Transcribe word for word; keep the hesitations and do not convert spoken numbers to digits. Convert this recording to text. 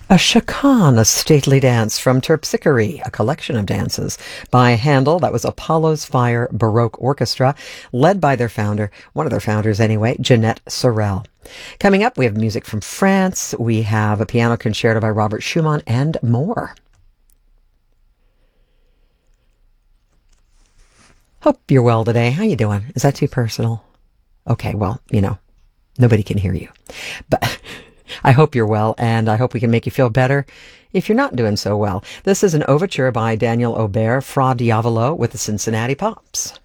A chacan, a stately dance from Terpsichore, a collection of dances by Handel. That was Apollo's Fire Baroque Orchestra, led by their founder, one of their founders anyway, Jeanette Sorel. Coming up, we have music from France, we have a piano concerto by Robert Schumann, and more. Hope you're well today. How you doing? Is that too personal? Okay, well, you know, nobody can hear you. But I hope you're well, and I hope we can make you feel better if you're not doing so well. This is an overture by Daniel Aubert, Fra Diavolo, with the Cincinnati Pops.